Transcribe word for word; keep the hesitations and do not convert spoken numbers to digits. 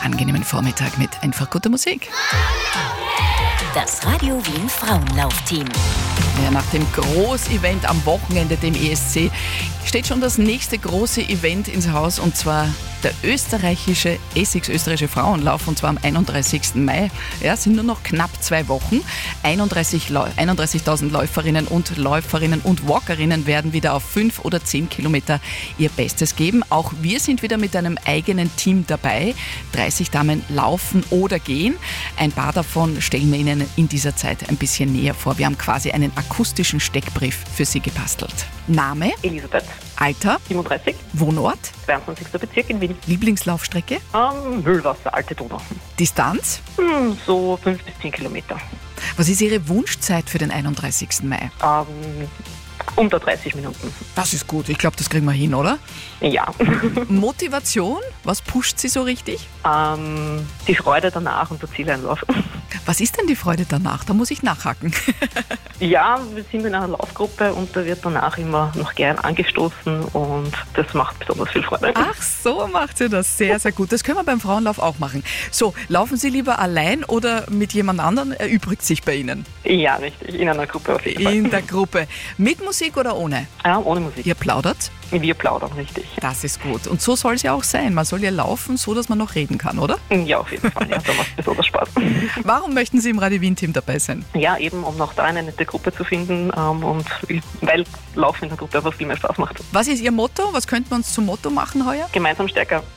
angenehmen Vormittag mit einfach guter Musik. Das Radio Wien Frauenlaufteam. Ja, nach dem Großevent am Wochenende, dem E S C, steht schon das nächste große Event ins Haus, und zwar der österreichische E S X, österreichische Frauenlauf, und zwar am einunddreißigsten Mai. Ja, sind nur noch knapp zwei Wochen. einunddreißigtausend Läuferinnen und Läuferinnen und Walkerinnen werden wieder auf fünf oder zehn Kilometer ihr Bestes geben. Auch wir sind wieder mit einem eigenen Team dabei. dreißig Damen laufen oder gehen. Ein paar davon stellen wir Ihnen in dieser Zeit ein bisschen näher vor. Wir haben quasi einen akustischen Steckbrief für Sie gebastelt. Name? Elisabeth. Alter? siebenunddreißig. Wohnort? zweiundzwanzigster Bezirk in Wien. Lieblingslaufstrecke? Ähm, Mühlwasser, Alte Donau. Distanz? Hm, so fünf bis zehn Kilometer. Was ist Ihre Wunschzeit für den einunddreißigsten Mai? Ähm, unter dreißig Minuten. Das ist gut. Ich glaube, das kriegen wir hin, oder? Ja. Motivation? Was pusht Sie so richtig? ähm, die Freude danach und der Zieleinlauf. Was ist denn die Freude danach? Da muss ich nachhaken. Ja, wir sind in einer Laufgruppe und da wird danach immer noch gern angestoßen und das macht besonders viel Freude. Ach, so macht ihr das. Sehr, sehr gut. Das können wir beim Frauenlauf auch machen. So, laufen Sie lieber allein oder mit jemand anderem? Erübrigt sich bei Ihnen? Ja, richtig. In einer Gruppe auf jeden Fall. In der Gruppe. Mit Musik oder ohne? Ja, ohne Musik. Ihr plaudert? Wir plaudern, richtig. Das ist gut. Und so soll es ja auch sein. Man soll ja laufen, so dass man noch reden kann, oder? Ja, auf jeden Fall. Ja, da macht besonders Spaß. Warum möchten Sie im Radio Wien-Team dabei sein? Ja, eben, um noch da eine nette Gruppe zu finden ähm, und weil Laufen in der Gruppe einfach viel mehr Spaß macht. Was ist Ihr Motto? Was könnten wir uns zum Motto machen heuer? Gemeinsam stärker.